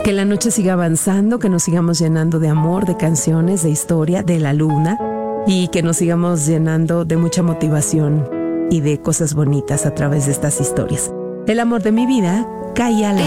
Que la noche siga avanzando, que nos sigamos llenando de amor, de canciones, de historia, de la luna y que nos sigamos llenando de mucha motivación y de cosas bonitas a través de estas historias. El amor de mi vida, Kaya.